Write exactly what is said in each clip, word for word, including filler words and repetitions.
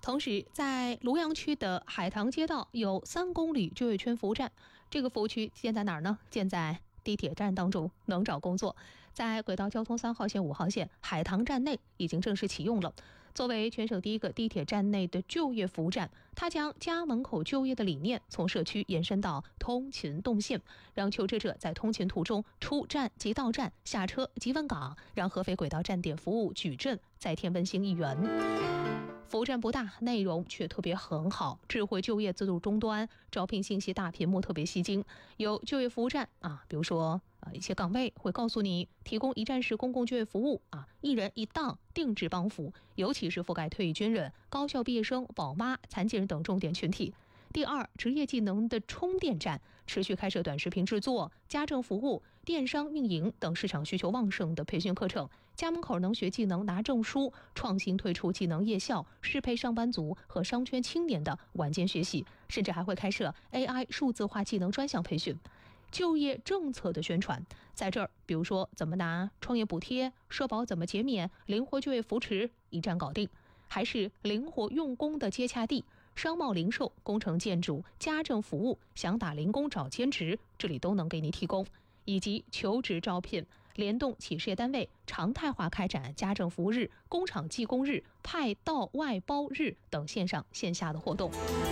同时，在庐阳区的海棠街道有三公里就业圈服务站，这个服务区建在哪儿呢？建在地铁站当中，能找工作。在轨道交通三号线、五号线海棠站内已经正式启用了。作为全省第一个地铁站内的就业服务站，它将家门口就业的理念从社区延伸到通勤动线，让求职者在通勤途中出站即到站，下车即问岗，让合肥轨道站点服务矩阵再添温馨一员。服务站不大，内容却特别很好。智慧就业自助终端，招聘信息大屏幕特别吸睛。有就业服务站啊，比如说啊一些岗位会告诉你提供一站式公共就业服务啊，一人一档定制帮扶，尤其是覆盖退役军人、高校毕业生、宝妈、残疾人等重点群体。第二，职业技能的充电站，持续开设短视频制作、家政服务、电商运营等市场需求旺盛的培训课程，家门口能学技能拿证书，创新推出技能夜校，适配上班族和商圈青年的晚间学习，甚至还会开设 A I 数字化技能专项培训。就业政策的宣传，在这儿，比如说怎么拿创业补贴、社保怎么减免、灵活就业扶持，一站搞定。还是灵活用工的接洽地，商贸零售、工程建筑、家政服务，想打零工找兼职，这里都能给你提供。以及求职招聘，联动企事业单位常态化开展家政服务日、工厂技工日、派到外包日等线上线下的活动。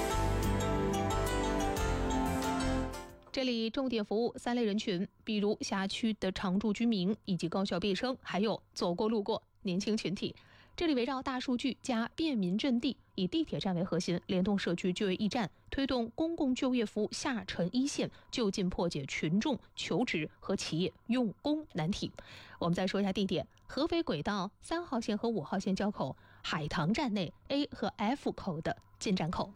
这里重点服务三类人群，比如辖区的常住居民以及高校毕业生，还有走过路过年轻群体。这里围绕大数据加便民阵地，以地铁站为核心，联动社区就业驿站，推动公共就业服务下沉一线，就近破解群众求职和企业用工难题。我们再说一下地点，合肥轨道三号线和五号线交口海棠站内 A 和 F 口的进站口。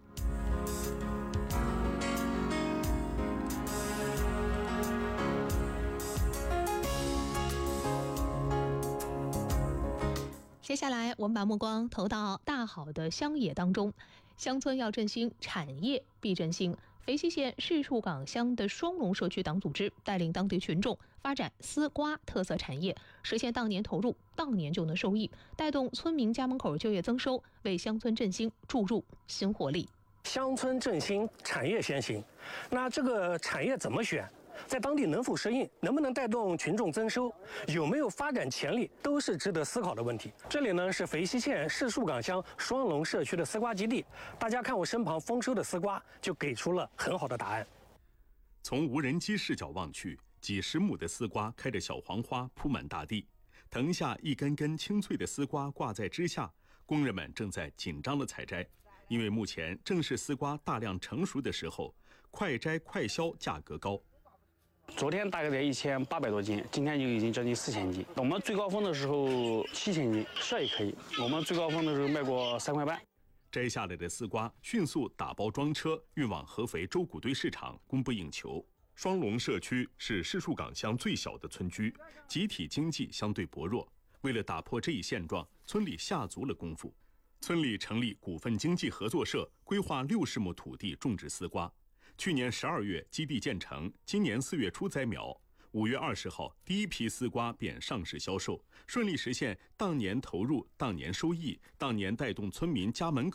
接下来我们把目光投到大好的乡野当中，乡村要振兴，产业必振兴。肥西县柿树岗乡的双龙社区党组织带领当地群众发展丝瓜特色产业，实现当年投入当年就能收益，带动村民家门口就业增收，为乡村振兴注入新活力。 乡村振兴，产业先行。那这个产业怎么选？在当地能否适应，能不能带动群众增收，有没有发展潜力，都是值得思考的问题。这里呢是肥西县柿树岗乡双龙社区的丝瓜基地，大家看我身旁丰收的丝瓜，就给出了很好的答案。 从无人机视角望去，几十亩的丝瓜开着小黄花铺满大地，藤下一根根青翠的丝瓜挂在枝下，工人们正在紧张地采摘。因为目前正是丝瓜大量成熟的时候，快摘快销价格高。 昨天大概在一千八百多斤，今天就已经将近四千斤。我们最高峰的时候七千斤，这也可以。我们最高峰的时候卖过三块半。 摘下来的丝瓜迅速打包装车，运往合肥周谷堆市场，供不应求。双龙社区是柿树岗乡最小的村居，集体经济相对薄弱。为了打破这一现状，村里下足了功夫。村里成立股份经济合作社，规划六十亩土地种植丝瓜。去年十二月基地建成，今年四月初栽苗，五月二十号第一批丝瓜便上市销售，顺利实现当年投入当年收益，当年带动村民家门